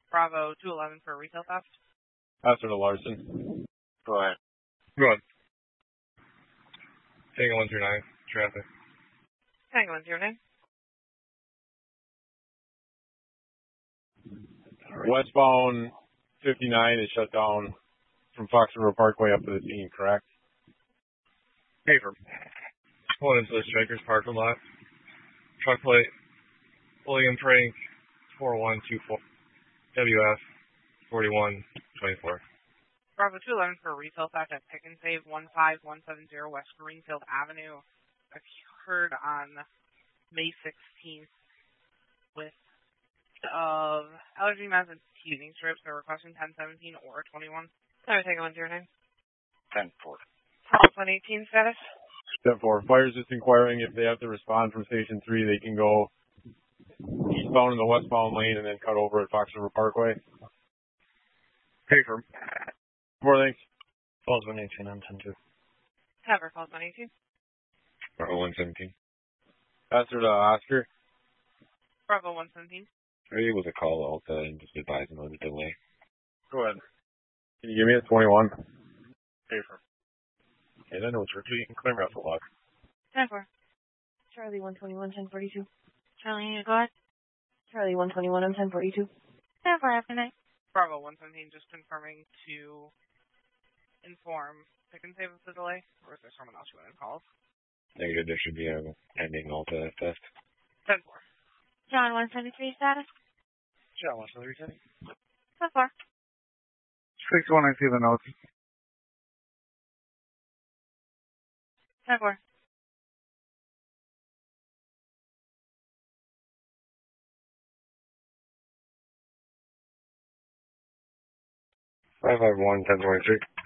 Bravo 211 for retail theft. After the Larson. Go ahead. Go ahead. Tango 139, traffic. Tango 109. Westbound 59 is shut down from Fox River Parkway up to the scene, correct? Paper. Pulling into the Strikers parking lot. Truck plate, William Frank 4124, WF 4124. Bravo 211 for retail theft at Pick and Save 15170 West Greenfield Avenue. Occurred on May 16th with allergy meds and teething strips. They're requesting 1017 or 21. Sorry, take 109. 10-4. 118 status. 10-4. Fire is just inquiring if they have to respond from Station 3. They can go eastbound in the westbound lane and then cut over at Fox River Parkway. Paper. 4, thanks. Falls 118 on 10-2. Cover, Falls 118. Bravo 117. Passer to Oscar. Bravo 117. Are you able to call Alta and just advise them of the delay? Go ahead. Can you give me a 21? Paper. Okay, then it's repeat and claim raffle lock. 10-4. Charlie 121, 1042. Charlie, go ahead. Charlie 121, I'm 1042. 10-4, after night. Bravo 117, just confirming to inform Pick and Save of the delay, or is there someone else who calls? Negative, there should be a pending Alta test. 10-4. John 173 status. John 173. 10-4. 61, I see the notes. 10-4. Five 551, 1023.